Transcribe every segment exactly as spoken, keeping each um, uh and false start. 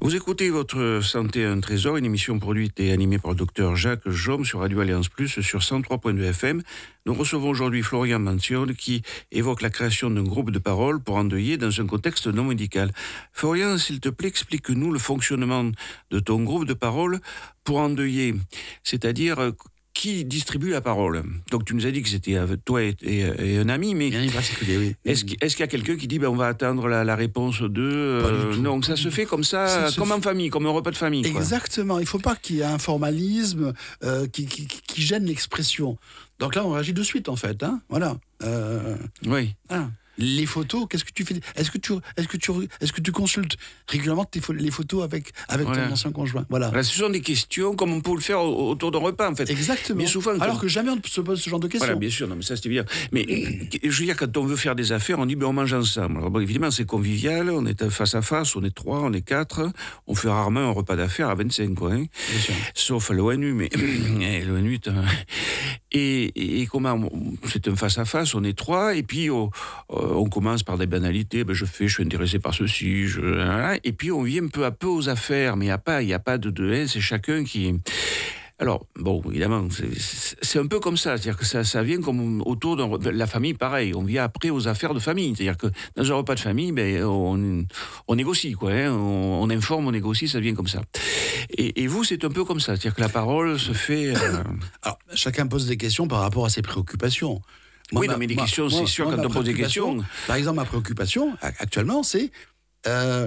Vous écoutez Votre Santé un Trésor, une émission produite et animée par le docteur Jacques Jaume sur Radio Alliance Plus sur cent trois point deux F M. Nous recevons aujourd'hui Florian Mancione qui évoque la création d'un groupe de parole pour endeuiller dans un contexte non médical. Florian, s'il te plaît, explique-nous le fonctionnement de ton groupe de parole pour endeuiller, c'est-à-dire qui distribue la parole. Donc tu nous as dit que c'était toi et, et, et un ami, mais Bien particulier, oui. est-ce, est-ce qu'il y a quelqu'un qui dit ben, on va attendre la, la réponse de... Euh, non, ça se fait comme ça, ça comme en famille, comme un repas de famille. Quoi. Exactement, il ne faut pas qu'il y ait un formalisme euh, qui, qui, qui gêne l'expression. Donc là, on réagit de suite, en fait. Hein voilà. Euh, oui. Hein. Les photos, qu'est-ce que tu fais ? Est-ce que tu, est-ce que tu, est-ce que tu consultes régulièrement tes, les photos avec, avec voilà. ton ancien conjoint ? Voilà. voilà. Ce sont des questions comme on peut le faire autour d'un repas, en fait. Exactement. Mais souvent, alors quand... que jamais on ne se pose ce genre de questions. Voilà, bien sûr, non, mais ça c'est évident. Mais je veux dire, quand on veut faire des affaires, on dit ben, on mange ensemble. Alors bon, évidemment, c'est convivial, on est face à face, on est trois, on est quatre, on fait rarement un repas d'affaires à vingt-cinq, quoi. Hein. Sauf à l'O N U, mais l'O N U, et, et comment c'est un face à face, on est trois, et puis on, on commence par des banalités, ben, je fais, je suis intéressé par ceci, je... et puis on vient peu à peu aux affaires, mais il n'y a pas, il y a pas de, de haine, c'est chacun qui... Alors, bon, évidemment, c'est, c'est un peu comme ça, c'est-à-dire que ça, ça vient comme autour de la famille, pareil, on vient après aux affaires de famille, c'est-à-dire que dans un repas de famille, ben, on, on négocie, quoi, hein, on, on informe, on négocie, ça vient comme ça. Et, et vous, c'est un peu comme ça, c'est-à-dire que la parole se fait... Euh... Alors, chacun pose des questions par rapport à ses préoccupations. Moi, oui, ma, non, mais les moi, questions, moi, c'est sûr, moi, quand on pose des questions... Par exemple, ma préoccupation, actuellement, c'est euh,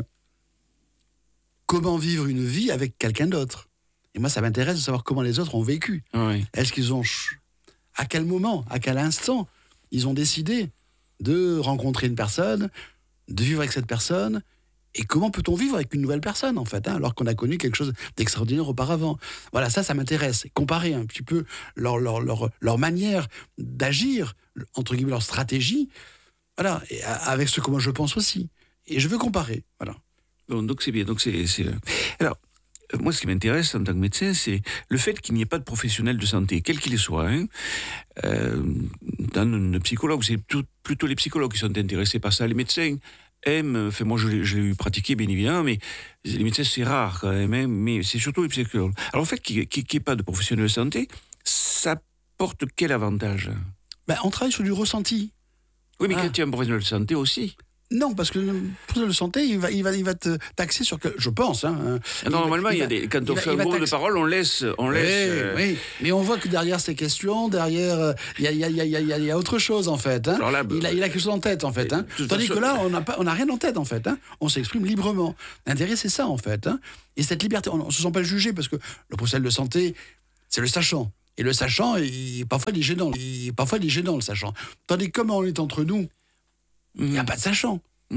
comment vivre une vie avec quelqu'un d'autre. Et moi, ça m'intéresse de savoir comment les autres ont vécu. Oui. Est-ce qu'ils ont... À quel moment, à quel instant, ils ont décidé de rencontrer une personne, de vivre avec cette personne, et comment peut-on vivre avec une nouvelle personne, en fait, hein, alors qu'on a connu quelque chose d'extraordinaire auparavant. Voilà, ça, ça m'intéresse. Comparer un petit peu leur, leur, leur, leur manière d'agir, entre guillemets, leur stratégie, voilà, et avec ce que moi je pense aussi. Et je veux comparer, voilà. Bon, donc c'est bien. Donc c'est, c'est... Alors, moi, ce qui m'intéresse en tant que médecin, c'est le fait qu'il n'y ait pas de professionnels de santé, quel qu'il soit. Hein. Euh, dans le psychologue, c'est tout, plutôt les psychologues qui sont intéressés par ça. Les médecins aiment, enfin moi je l'ai, je l'ai pratiqué bien évidemment, mais les médecins c'est rare quand même, hein, mais c'est surtout les psychologues. Alors en fait, qu'il n'y ait pas de professionnels de santé, ça porte quel avantage ? Ben, on travaille sur du ressenti. Oui, mais ah. quand il y a un professionnel de santé aussi. Non, parce que le professionnel de santé, il va, il va, il va te taxer sur que, je pense. Hein, Normalement, il, il, il y a des, quand on va, fait un groupe de parole, on laisse, on laisse. Oui, euh... oui, mais on voit que derrière ces questions, derrière, il y a, il y a, il y a, il y a, il y a autre chose en fait. Hein. Alors là, il, a, il a quelque chose en tête en fait. Hein. Tandis façon... que là, on n'a pas, on n'a rien en tête en fait. Hein. On s'exprime librement. L'intérêt, c'est ça en fait. Hein. Et cette liberté, on ne se sent pas jugé parce que le professionnel de santé, c'est le sachant. Et le sachant, il, parfois, il est gênant. Il, parfois, il est gênant le sachant. Tandis que comme on est entre nous, il n'y a pas de sachant.